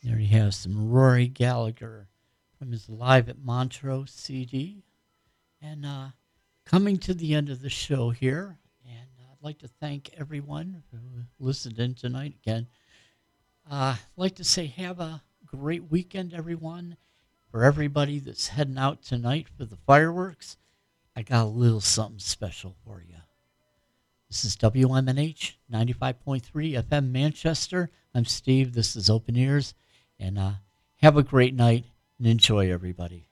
There you have some Rory Gallagher from his Live at Montrose CD. And coming to the end of the show here, and I'd like to thank everyone who listened in tonight again. I'd like to say have a great weekend, everyone. For everybody that's heading out tonight for the fireworks, I got a little something special for you. This is WMNH 95.3 FM Manchester. I'm Steve. This is Open Ears. And have a great night and enjoy, everybody.